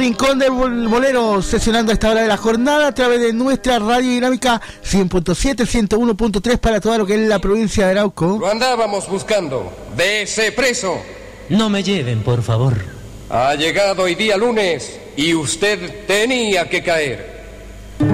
Rincón del Bolero, sesionando a esta hora de la jornada a través de nuestra radio dinámica 100.7, 101.3 para toda lo que es la provincia de Arauco. Lo andábamos buscando, de ese preso. No me lleven, por favor. Ha llegado hoy día lunes y usted tenía que caer.